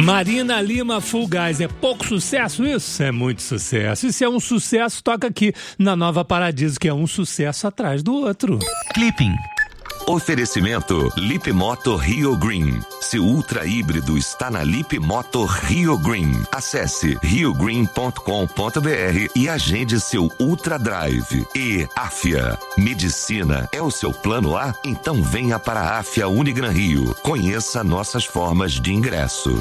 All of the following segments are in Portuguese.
Marina Lima, Full Gás. É pouco sucesso isso? É muito sucesso. E se é um sucesso, toca aqui na Nova Paradiso, que é um sucesso atrás do outro. Clipping. Oferecimento Lip Moto Rio Green. Seu ultra híbrido está na Lip Moto Rio Green. Acesse riogreen.com.br e agende seu Ultra Drive. E Afia. Medicina é o seu plano A? Então venha para a Afia Unigran Rio. Conheça nossas formas de ingresso.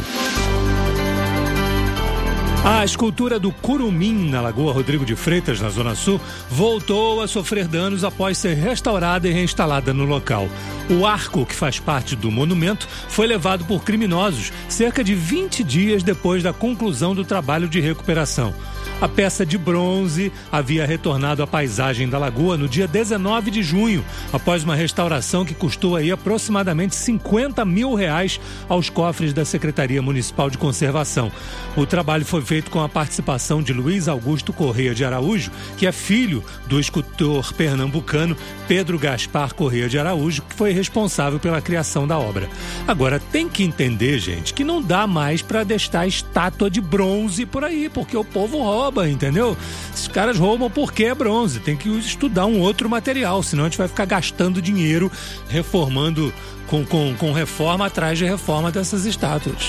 A escultura do Curumim, na Lagoa Rodrigo de Freitas, na Zona Sul, voltou a sofrer danos após ser restaurada e reinstalada no local. O arco, que faz parte do monumento, foi levado por criminosos cerca de 20 dias depois da conclusão do trabalho de recuperação. A peça de bronze havia retornado à paisagem da lagoa no dia 19 de junho, após uma restauração que custou aí aproximadamente R$50 mil aos cofres da Secretaria Municipal de Conservação. O trabalho foi feito com a participação de Luiz Augusto Correia de Araújo, que é filho do escultor pernambucano Pedro Gaspar Correia de Araújo, que foi responsável pela criação da obra. Agora, tem que entender, gente, que não dá mais para deixar estátua de bronze por aí, porque o povo rouba, entendeu? Esses caras roubam porque é bronze, tem que estudar um outro material, senão a gente vai ficar gastando dinheiro reformando com reforma atrás de reforma dessas estátuas.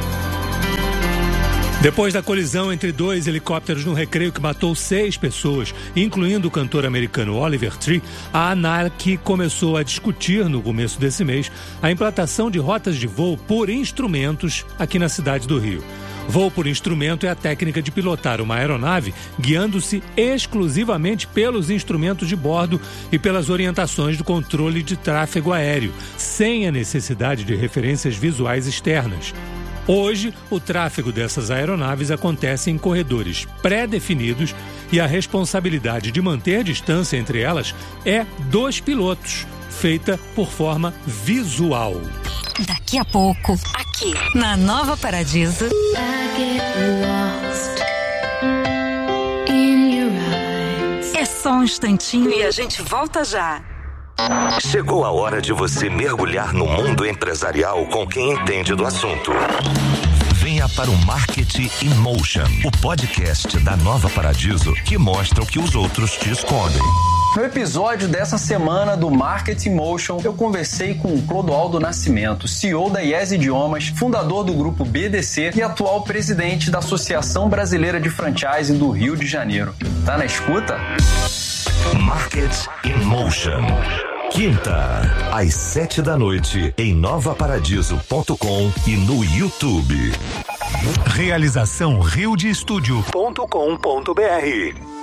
Depois da colisão entre 2 helicópteros no Recreio que matou 6 pessoas, incluindo o cantor americano Oliver Tree, a ANAC começou a discutir, no começo desse mês, a implantação de rotas de voo por instrumentos aqui na cidade do Rio. Voo por instrumento é a técnica de pilotar uma aeronave guiando-se exclusivamente pelos instrumentos de bordo e pelas orientações do controle de tráfego aéreo, sem a necessidade de referências visuais externas. Hoje, o tráfego dessas aeronaves acontece em corredores pré-definidos e a responsabilidade de manter distância entre elas é dos pilotos, feita por forma visual. Daqui a pouco, aqui na Nova Paradiso. É só um instantinho e a gente volta já. Chegou a hora de você mergulhar no mundo empresarial com quem entende do assunto. Venha para o Marketing in Motion, o podcast da Nova Paradiso que mostra o que os outros te escondem. No episódio dessa semana do Marketing Motion, eu conversei com o Clodoaldo Nascimento, CEO da Yes Idiomas, fundador do grupo BDC e atual presidente da Associação Brasileira de Franchising do Rio de Janeiro. Tá na escuta? Marketing in Motion. Quinta, às 7h em novaparadiso.com e no YouTube. Realização riodestudio.com.br.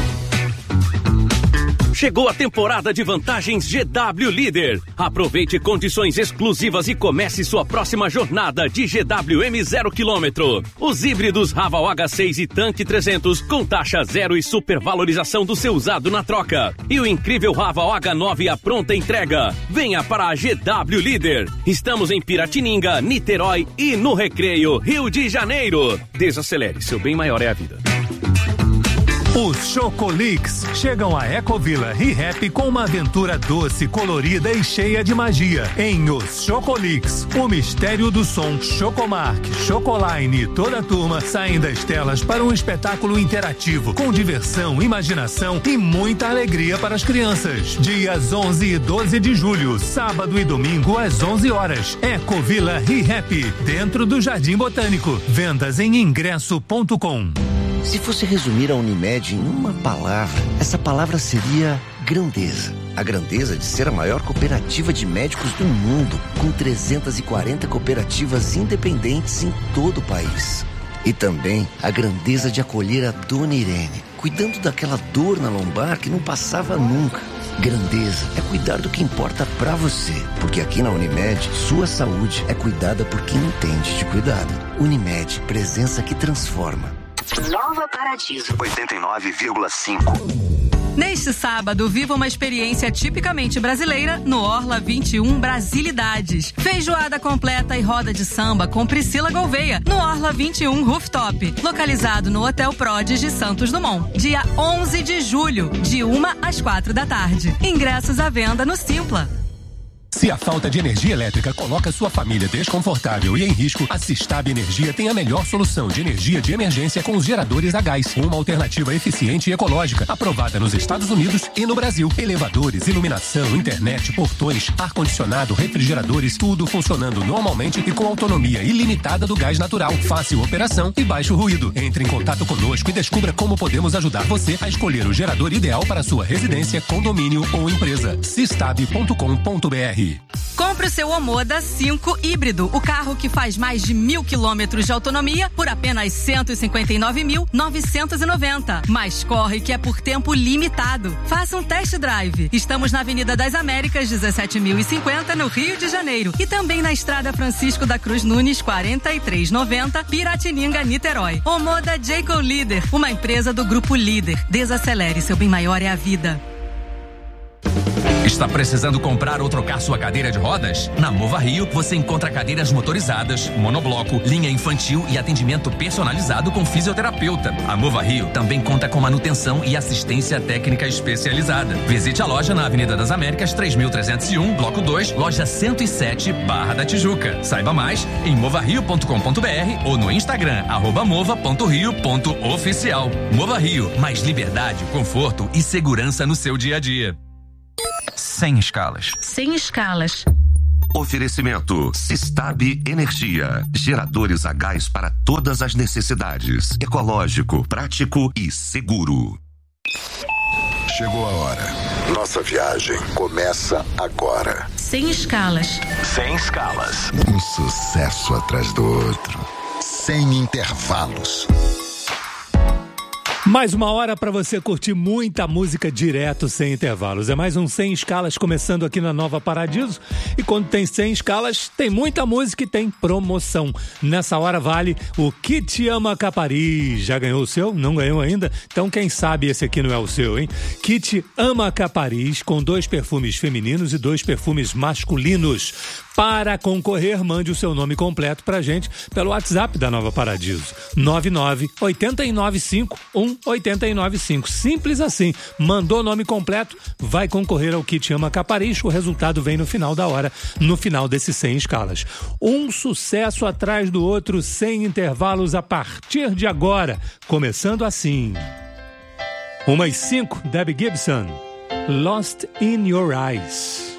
Chegou a temporada de vantagens GW Líder. Aproveite condições exclusivas e comece sua próxima jornada de GWM 0 km. Os híbridos Raval H6 e Tanque 300 com taxa zero e supervalorização do seu usado na troca. E o incrível Raval H9 à pronta entrega. Venha para a GW Líder. Estamos em Piratininga, Niterói e no Recreio, Rio de Janeiro. Desacelere, seu bem maior é a vida. Os Chocolix chegam a Ecovila ReHap com uma aventura doce, colorida e cheia de magia. Em Os Chocolix, o mistério do som, Chocomark, Chocoline e toda a turma saem das telas para um espetáculo interativo, com diversão, imaginação e muita alegria para as crianças. Dias 11 e 12 de julho, sábado e domingo às 11 horas. Ecovila ReHap, dentro do Jardim Botânico. Vendas em ingresso.com. Se fosse resumir a Unimed em uma palavra, essa palavra seria grandeza. A grandeza de ser a maior cooperativa de médicos do mundo, com 340 cooperativas independentes em todo o país. E também a grandeza de acolher a Dona Irene, cuidando daquela dor na lombar que não passava nunca. Grandeza é cuidar do que importa pra você, porque aqui na Unimed, sua saúde é cuidada por quem entende de cuidado. Unimed, presença que transforma. Nova Paradiso 89,5. Neste sábado, viva uma experiência tipicamente brasileira no Orla 21 Brasilidades. Feijoada completa e roda de samba com Priscila Gouveia no Orla 21 Rooftop, localizado no Hotel Prodigy Santos Dumont. Dia 11 de julho, de 1 às 4 da tarde. Ingressos à venda no Simpla. Se a falta de energia elétrica coloca sua família desconfortável e em risco, a Sistab Energia tem a melhor solução de energia de emergência com os geradores a gás. Uma alternativa eficiente e ecológica, aprovada nos Estados Unidos e no Brasil. Elevadores, iluminação, internet, portões, ar-condicionado, refrigeradores, tudo funcionando normalmente e com autonomia ilimitada do gás natural. Fácil operação e baixo ruído. Entre em contato conosco e descubra como podemos ajudar você a escolher o gerador ideal para sua residência, condomínio ou empresa. Sistab.com.br. Compre o seu Omoda 5 híbrido, o carro que faz mais de 1.000 quilômetros de autonomia por apenas R$ 159.990. Mas corre que é por tempo limitado. Faça um test drive. Estamos na Avenida das Américas, 17.050, no Rio de Janeiro. E também na Estrada Francisco da Cruz Nunes, 4390, Piratininga, Niterói. Omoda Jayco Líder, uma empresa do Grupo Líder. Desacelere, seu bem maior é a vida. Está precisando comprar ou trocar sua cadeira de rodas? Na Mova Rio, você encontra cadeiras motorizadas, monobloco, linha infantil e atendimento personalizado com fisioterapeuta. A Mova Rio também conta com manutenção e assistência técnica especializada. Visite a loja na Avenida das Américas, 3301, Bloco 2, loja 107, Barra da Tijuca. Saiba mais em movario.com.br ou no Instagram, @mova.rio.oficial. Mova Rio, mais liberdade, conforto e segurança no seu dia a dia. Sem escalas. Sem escalas. Oferecimento Sistab Energia. Geradores a gás para todas as necessidades. Ecológico, prático e seguro. Chegou a hora. Nossa viagem começa agora. Sem escalas. Sem escalas. Um sucesso atrás do outro. Sem intervalos. Mais uma hora para você curtir muita música direto, sem intervalos. É mais um 100 escalas começando aqui na Nova Paradiso. E quando tem 100 escalas, tem muita música e tem promoção. Nessa hora vale o Kit Ama Capari. Já ganhou o seu? Não ganhou ainda? Então quem sabe esse aqui não é o seu, hein? Kit Ama Capari com 2 perfumes femininos e 2 perfumes masculinos. Para concorrer, mande o seu nome completo pra gente pelo WhatsApp da Nova Paradiso. 99-895-1895. Simples assim. Mandou o nome completo, vai concorrer ao Kit Ama Capariz. O resultado vem no final da hora, no final desses 100 escalas. Um sucesso atrás do outro, sem intervalos a partir de agora. Começando assim. 1:05, Debbie Gibson. Lost in Your Eyes.